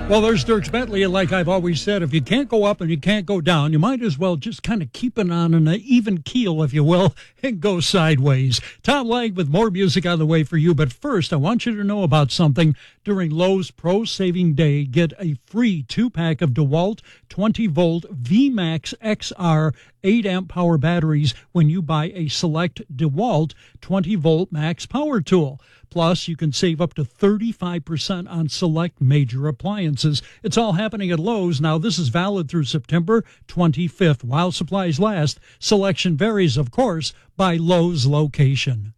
Well, there's Dirks Bentley, and like I've always said, if you can't go up and you can't go down, you might as well just kind of keep it on an even keel, if you will, and go sideways. Tom Lang with more music on the way for you, but first, I want you to know about something. During Lowe's Pro Saving Day, get a free 2-pack of DeWalt 20-volt VMAX XR 8-amp power batteries when you buy a select DeWalt 20-volt max power tool. Plus, you can save up to 35% on select major appliances. It's all happening at Lowe's. Now, this is valid through September 25th. While supplies last, selection varies, of course, by Lowe's location.